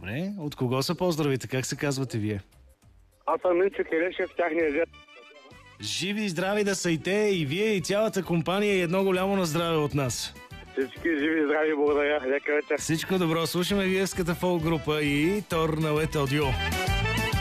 Добре. От кого са поздравите? Как се казвате вие? Аз съм Минчо Келешев, тяхния дед. Живи и здрави да са и те, и вие, и цялата компания, и едно голямо на здраве от нас. Всички живи и здрави, благодаря. Лека вечер. Всичко добро. Слушаме Виевската фолк група и Тор на Лет Аудио.